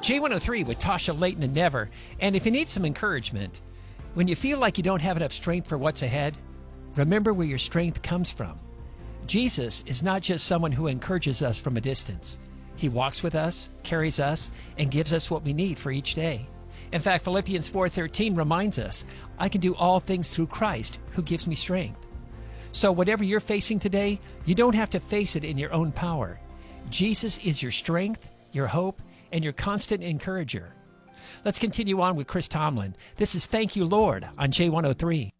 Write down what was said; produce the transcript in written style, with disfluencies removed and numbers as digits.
J103 with Tasha Layton and Never. And if you need some encouragement, when you feel like you don't have enough strength for what's ahead, remember where your strength comes from. Jesus is not just someone who encourages us from a distance. He walks with us, carries us, and gives us what we need for each day. In fact, Philippians 4:13 reminds us, I can do all things through Christ who gives me strength. So whatever you're facing today, you don't have to face it in your own power. Jesus is your strength, your hope, and your constant encourager. Let's continue on with Chris Tomlin. This is Thank You, Lord, on J103.